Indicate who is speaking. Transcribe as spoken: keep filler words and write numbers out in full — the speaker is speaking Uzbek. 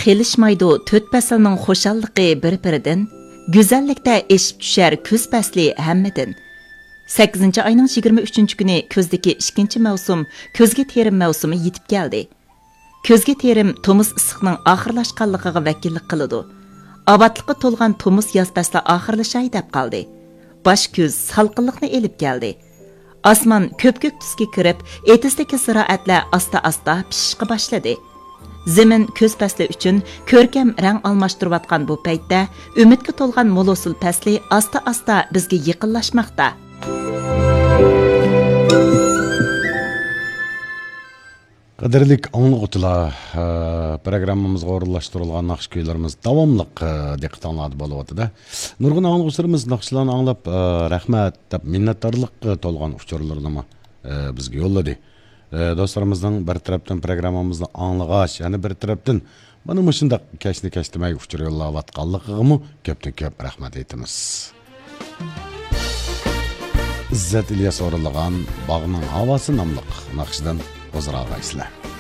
Speaker 1: qilishmaydi to'rt faslning xo'shalliqi bir-biridan, go'zallikda eshib tushar kuz fasli hammadan. sakkizinchi oyning yigirma uchinchi kuni ko'zdagi ikkinchi mavsum, ko'zga terim mavsumi yetib keldi. Ko'zga terim tomuz issiqning oxirlashganligiga vakillik qiladi. Abadlıqqa to'lgan tomuz yoz fasli oxirlashay deb qoldi. Bosh kuz salqinlikni elib keldi. Osmon ko'p-ko'k tusga kirib, etisdagi ziroatlar asta-asta pishishga boshladi. Zemin ko'z fasli uchun ko'rkam rang almashtirayotgan bu paytda umidga to'lgan molosul fasli asta-asta bizga yaqinlashmoqda.
Speaker 2: Qadirlik anlıqıtılar programmamızga orunlaştırılgan naqsh kuylarımız davamlıq diqqatinglarda bo'lyapti-da. Nurg'un anlıqçılarımız naqshlarni anglab rahmat deb minnatdorlik to'lgan uchurlarni bizga yo'lladi. Do'stlarimizning bir tarafdan programmamizni anglag'ach, yana bir tarafdan mana shunday kashni kashtimay uchur yo'llayotganligimizga ko'pdan ko'p rahmat aytamiz. İzzat İlyas o'rinlagan Bog'ning havosi nomli naqshdan o'zaro g'ayslar.